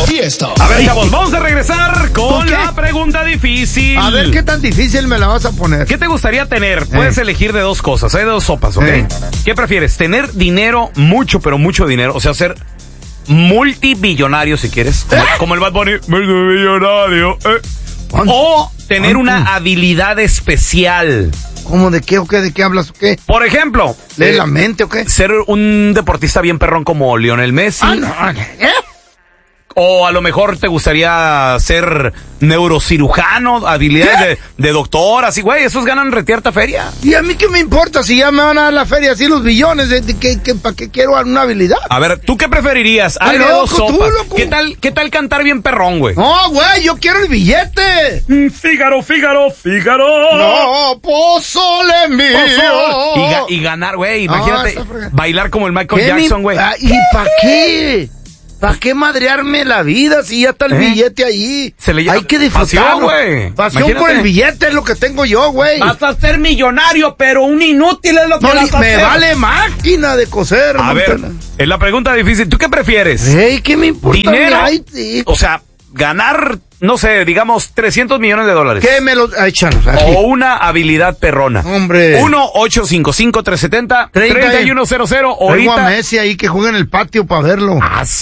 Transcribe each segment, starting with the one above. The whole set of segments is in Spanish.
Tiesto. A ver, chavos, vamos a regresar con la pregunta difícil. A ver, ¿qué tan difícil me la vas a poner? ¿Qué te gustaría tener? Puedes elegir de dos cosas, hay de dos sopas, ¿ok? ¿Qué prefieres? ¿Tener dinero, mucho, pero mucho dinero? O sea, ser multibillonario si quieres. Como el Bad Bunny, multimillonario. O tener una habilidad especial. ¿Cómo? ¿De qué o qué? ¿De qué hablas o qué? Por ejemplo, ¿Lee la mente o qué? ser un deportista bien perrón como Lionel Messi. O a lo mejor te gustaría ser neurocirujano, habilidades de doctor, así, güey, esos ganan retierta feria. ¿Y a mí qué me importa si ya me van a dar la feria así los billones? ¿Para qué quiero una habilidad? A ver, ¿tú qué preferirías? Hay de dos sopas. ¿Qué tal cantar bien perrón, güey? No, güey, yo quiero el billete. Fígaro. No, pozole mío. Y ganar, güey, imagínate, bailar como el Michael Jackson, güey. ¿Y para qué? ¿Para qué madrearme la vida si ya está el billete ahí? Hay que disfrutarlo, güey. Pasión por el billete es lo que tengo yo, güey. Vas a ser millonario, pero un inútil es lo que vas a hacer. Me vale máquina de coser. A ver, es la pregunta difícil. ¿Tú qué prefieres? ¿Qué me importa? Dinero, o sea, ganar, no sé, digamos, $300 millones. ¿Qué me lo echan? O una habilidad perrona. Hombre. 1-855-370-3100. Oigo a Messi ahí que juega en el patio para verlo.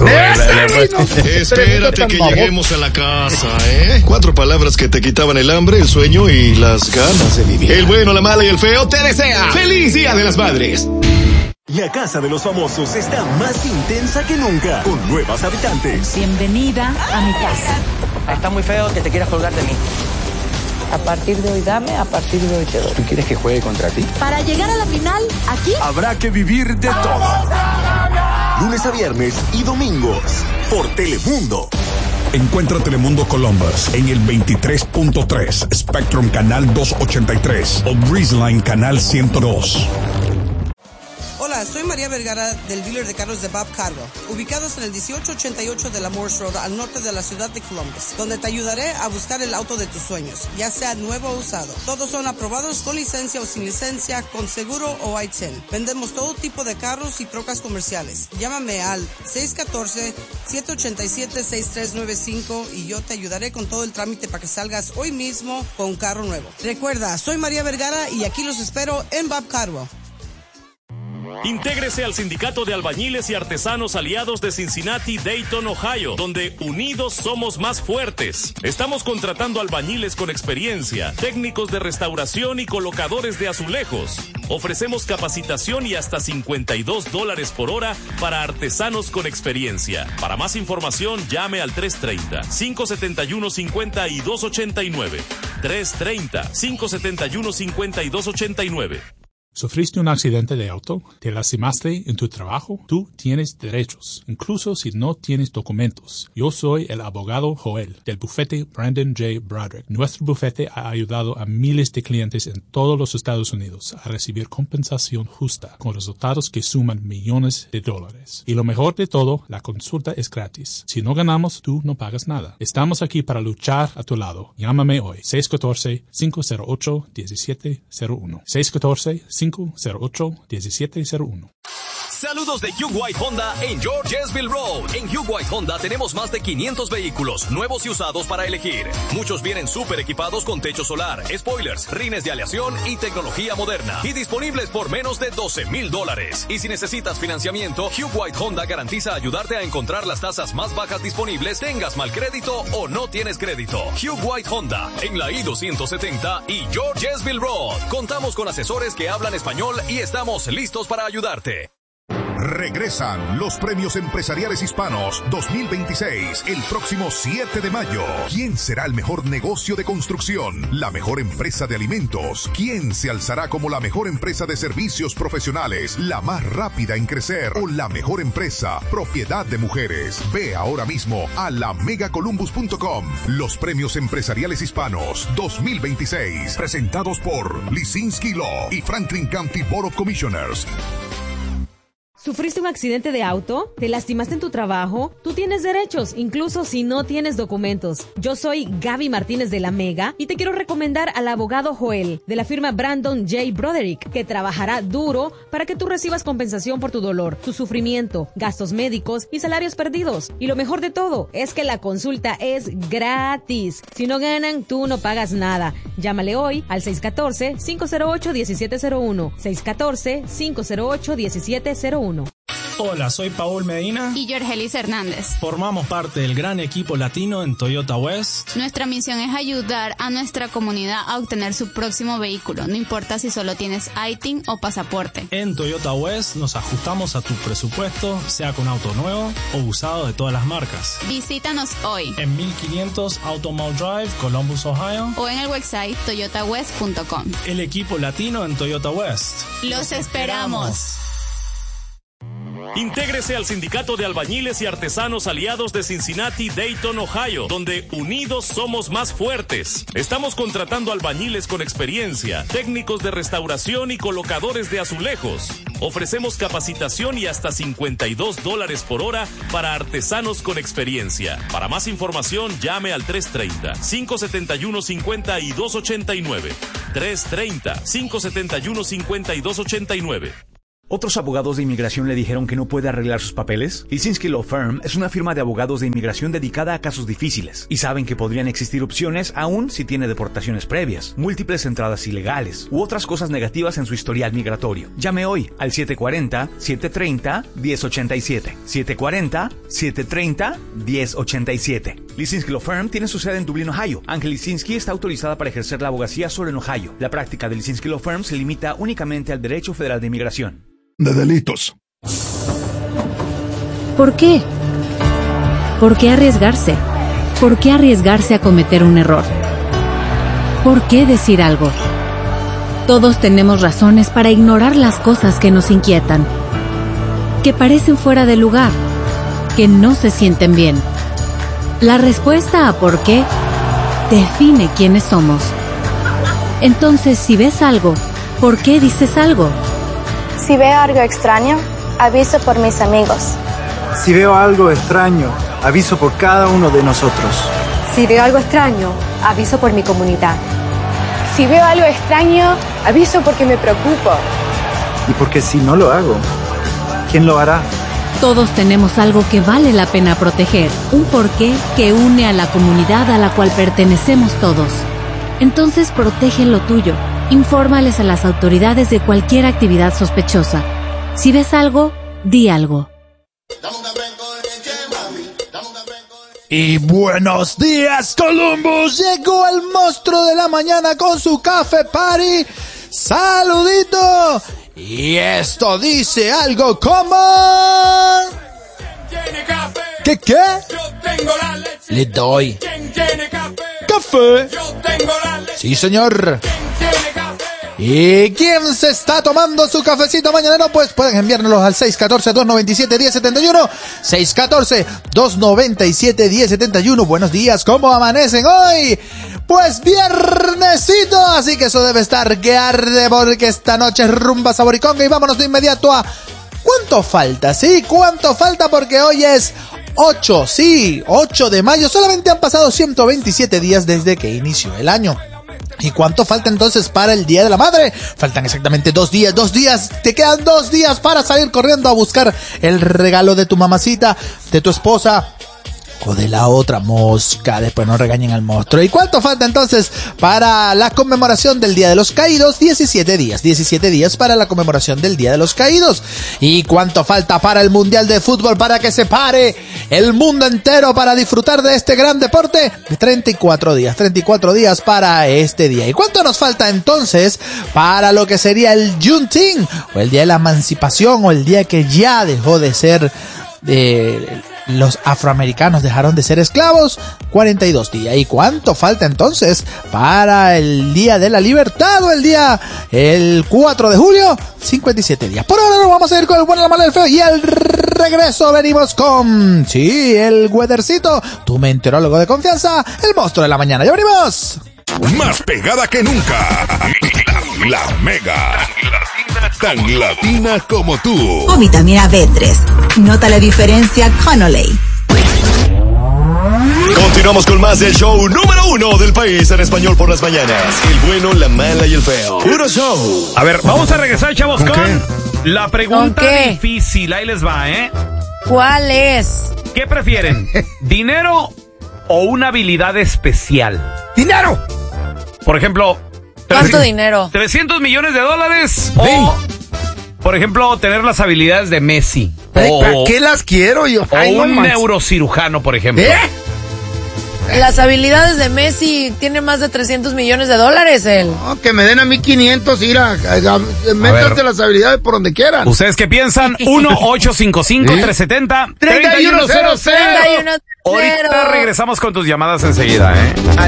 Espérate que lleguemos a la casa, ¿eh? 4 palabras que te quitaban el hambre, el sueño y las ganas de vivir. El bueno, la mala y el feo te desea ¡Feliz Día de las Madres! La Casa de los Famosos está más intensa que nunca, con nuevos habitantes. Bienvenida a mi casa. Está muy feo que te quieras colgar de mí. A partir de hoy dame, a partir de hoy te doy. ¿Tú quieres que juegue contra ti? Para llegar a la final, aquí habrá que vivir de todo. Lunes a viernes y domingos, por Telemundo. Encuentra Telemundo Columbus en el 23.3, Spectrum Canal 283 o Breezeline Canal 102. Hola, soy María Vergara del dealer de carros de Bob Cargo, ubicados en el 1888 de la Morse Road al norte de la ciudad de Columbus, donde te ayudaré a buscar el auto de tus sueños, ya sea nuevo o usado. Todos son aprobados con licencia o sin licencia, con seguro o I-10. Vendemos todo tipo de carros y trocas comerciales. Llámame al 614-787-6395 y yo te ayudaré con todo el trámite para que salgas hoy mismo con un carro nuevo. Recuerda, soy María Vergara y aquí los espero en Bob Cargo. Intégrese al Sindicato de Albañiles y Artesanos Aliados de Cincinnati, Dayton, Ohio, donde unidos somos más fuertes. Estamos contratando albañiles con experiencia, técnicos de restauración y colocadores de azulejos. Ofrecemos capacitación y hasta $52 por hora para artesanos con experiencia. Para más información, llame al 330-571-5289. 330-571-5289. ¿Sufriste un accidente de auto? ¿Te lastimaste en tu trabajo? Tú tienes derechos, incluso si no tienes documentos. Yo soy el abogado Joel, del bufete Brandon J. Broderick. Nuestro bufete ha ayudado a miles de clientes en todos los Estados Unidos a recibir compensación justa, con resultados que suman millones de dólares. Y lo mejor de todo, la consulta es gratis. Si no ganamos, tú no pagas nada. Estamos aquí para luchar a tu lado. Llámame hoy, 614-508-1701. 614-508-1701. Saludos de Hugh White Honda en Georgesville Road. En Hugh White Honda tenemos más de 500 vehículos, nuevos y usados para elegir. Muchos vienen súper equipados con techo solar, spoilers, rines de aleación y tecnología moderna. Y disponibles por menos de $12,000. Y si necesitas financiamiento, Hugh White Honda garantiza ayudarte a encontrar las tasas más bajas disponibles, tengas mal crédito o no tienes crédito. Hugh White Honda en la I-270 y Georgesville Road. Contamos con asesores que hablan español y estamos listos para ayudarte. Regresan los Premios Empresariales Hispanos 2026 el próximo 7 de mayo. ¿Quién será el mejor negocio de construcción? ¿La mejor empresa de alimentos? ¿Quién se alzará como la mejor empresa de servicios profesionales? ¿La más rápida en crecer? ¿O la mejor empresa? Propiedad de mujeres. Ve ahora mismo a lamegacolumbus.com. Los Premios Empresariales Hispanos 2026. Presentados por Lisinski Law y Franklin County Board of Commissioners. ¿Sufriste un accidente de auto? ¿Te lastimaste en tu trabajo? Tú tienes derechos, incluso si no tienes documentos. Yo soy Gaby Martínez de La Mega y te quiero recomendar al abogado Joel, de la firma Brandon J. Broderick, que trabajará duro para que tú recibas compensación por tu dolor, tu sufrimiento, gastos médicos y salarios perdidos. Y lo mejor de todo es que la consulta es gratis. Si no ganan, tú no pagas nada. Llámale hoy al 614-508-1701. 614-508-1701. Hola, soy Paul Medina y Jorgelis Hernández. Formamos parte del gran equipo latino en Toyota West. Nuestra misión es ayudar a nuestra comunidad a obtener su próximo vehículo, no importa si solo tienes ITIN o pasaporte. En Toyota West nos ajustamos a tu presupuesto, sea con auto nuevo o usado de todas las marcas. Visítanos hoy en 1500 Automall Drive, Columbus, Ohio, o en el website toyotawest.com. El equipo latino en Toyota West. ¡Los esperamos! Intégrese al Sindicato de Albañiles y Artesanos Aliados de Cincinnati, Dayton, Ohio, donde unidos somos más fuertes. Estamos contratando albañiles con experiencia, técnicos de restauración y colocadores de azulejos. Ofrecemos capacitación y hasta $52 por hora para artesanos con experiencia. Para más información, llame al 330-571-5289. 330-571-5289. ¿Otros abogados de inmigración le dijeron que no puede arreglar sus papeles? Lisinski Law Firm es una firma de abogados de inmigración dedicada a casos difíciles y saben que podrían existir opciones aún si tiene deportaciones previas, múltiples entradas ilegales u otras cosas negativas en su historial migratorio. Llame hoy al 740-730-1087. 740-730-1087. Lisinski Law Firm tiene su sede en Dublín, Ohio. Ángel Lisinski está autorizada para ejercer la abogacía solo en Ohio. La práctica de Lisinski Law Firm se limita únicamente al derecho federal de inmigración. De delitos. ¿Por qué? ¿Por qué arriesgarse? ¿Por qué arriesgarse a cometer un error? ¿Por qué decir algo? Todos tenemos razones para ignorar las cosas que nos inquietan, que parecen fuera de lugar, que no se sienten bien. La respuesta a por qué define quiénes somos. Entonces, si ves algo, ¿por qué dices algo? Si veo algo extraño, aviso por mis amigos. Si veo algo extraño, aviso por cada uno de nosotros. Si veo algo extraño, aviso por mi comunidad. Si veo algo extraño, aviso porque me preocupo. Y porque si no lo hago, ¿quién lo hará? Todos tenemos algo que vale la pena proteger, un porqué que une a la comunidad a la cual pertenecemos todos. Entonces protege lo tuyo. Infórmales a las autoridades de cualquier actividad sospechosa. Si ves algo, di algo. Y buenos días, Columbus. Llegó el monstruo de la mañana con su café party. ¡Saludito! Y esto dice algo como... ¿Qué? Le doy café. Sí, señor. ¿Y quién se está tomando su cafecito mañanero? Pues pueden enviárnoslos al 614-297-1071. 614-297-1071. Buenos días, ¿cómo amanecen hoy? Pues viernesito, así que eso debe estar que arde porque esta noche es rumba saboriconga. Y vámonos de inmediato a... ¿Cuánto falta? Sí, ¿cuánto falta? Porque hoy es 8 de mayo. Solamente han pasado 127 días desde que inició el año. ¿Y cuánto falta entonces para el Día de la Madre? Faltan exactamente 2 días. Te quedan 2 días para salir corriendo a buscar el regalo de tu mamacita, de tu esposa o de la otra mosca. Después no regañen al monstruo. ¿Y cuánto falta entonces para la conmemoración del Día de los Caídos? 17 días para la conmemoración del Día de los Caídos. ¿Y cuánto falta para el Mundial de Fútbol para que se pare el mundo entero para disfrutar de este gran deporte? 34 días para este día. ¿Y cuánto nos falta entonces para lo que sería el Juneteenth, o el Día de la Emancipación, o el día que ya dejó de ser los afroamericanos dejaron de ser esclavos? 42 días. ¿Y cuánto falta entonces para el Día de la Libertad, o el 4 de julio? 57 días. Por ahora nos vamos a ir con el bueno, la mala y el feo, y al regreso venimos con, sí, el weathercito, tu meteorólogo de confianza, el monstruo de la mañana. ¡Ya venimos! Más pegada que nunca. La Mega. Tan latina como tú. O vitamina B3. Nota la diferencia con Olay. Continuamos con más del show número 1 del país en español por las mañanas. El bueno, la mala y el feo. Puro show. A ver, vamos a regresar, chavos, con la pregunta difícil. Ahí les va, ¿eh? ¿Cuál es? ¿Qué prefieren? ¿Dinero o una habilidad especial? ¡Dinero! Por ejemplo... ¿Cuánto dinero? $300 millones o, por ejemplo, tener las habilidades de Messi. ¿Para qué las quiero yo? O un neurocirujano, por ejemplo. Las habilidades de Messi tienen más de $300 millones él. No, que me den a mí 500, métanse las habilidades por donde quieran. ¿Ustedes qué piensan? 1-855-370-3100. Ahorita regresamos con tus llamadas enseguida,